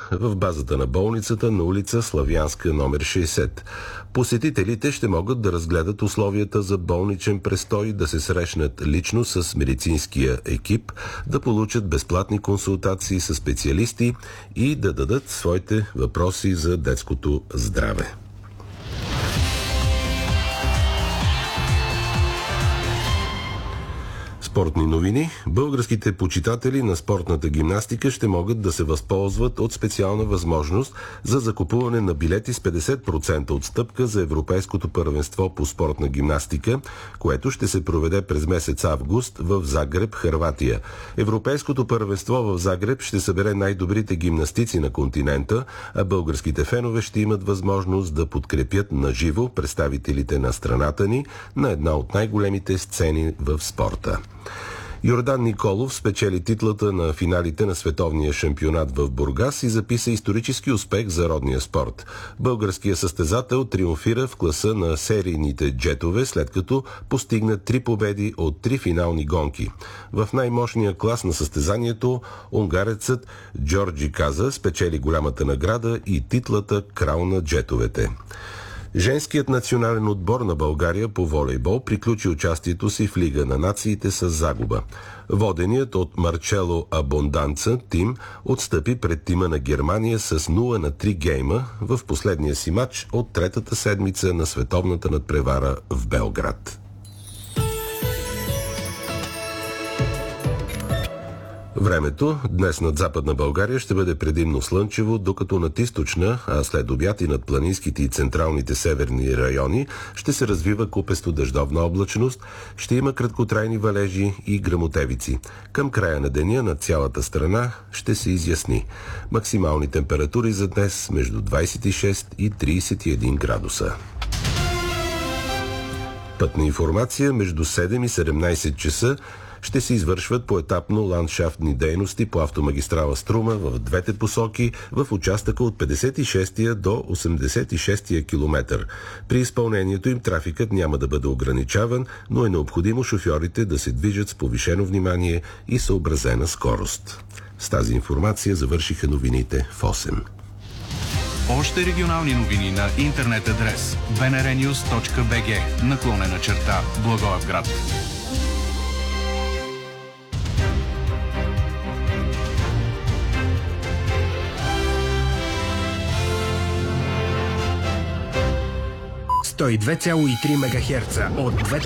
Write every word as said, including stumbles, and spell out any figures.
в базата на болницата на улица Славянска номер шейсет. Посетителите ще могат да разгледат условията за болничен престой, да се срещнат лично с медицинския екип, да получат безплатни консултации с специалисти и да дадат своите въпроси за детското здраве. Спортни новини. Българските почитатели на спортната гимнастика ще могат да се възползват от специална възможност за закупуване на билети с петдесет процента отстъпка за Европейското първенство по спортна гимнастика, което ще се проведе през месец август в Загреб, Хърватия. Европейското първенство в Загреб ще събере най-добрите гимнастици на континента, а българските фенове ще имат възможност да подкрепят наживо представителите на страната ни на една от най-големите сцени в спорта. Йордан Николов спечели титлата на финалите на световния шампионат в Бургас и записа исторически успех за родния спорт. Българският състезател триумфира в класа на серийните джетове, след като постигна три победи от три финални гонки. В най-мощния клас на състезанието унгарецът Джорджи Каза спечели голямата награда и титлата крал на джетовете. Женският национален отбор на България по волейбол приключи участието си в Лига на нациите с загуба. Воденият от Марчело Абонданца тим отстъпи пред тима на Германия с нула на три гейма в последния си матч от третата седмица на световната надпревара в Белград. Времето днес над Западна България ще бъде предимно слънчево, докато над източна, а след обяд и над планинските и централните северни райони ще се развива купесто дъждовна облачност, ще има краткотрайни валежи и гръмотевици. Към края на деня над цялата страна ще се изясни. Максимални температури за днес между двадесет и шест и тридесет и един градуса. Пътна информация между седем и седемнадесет часа ще се извършват поетапно ландшафтни дейности по автомагистрала Струма в двете посоки в участъка от петдесет и шестия до осемдесет и шестия километър. При изпълнението им трафикът няма да бъде ограничаван, но е необходимо шофьорите да се движат с повишено внимание и съобразена скорост. С тази информация завършиха новините в осем. Още регионални новини на интернет адрес би ен ар нюс точка би джи наклонена черта Благоевград. сто и две цяло и три мегахерца от две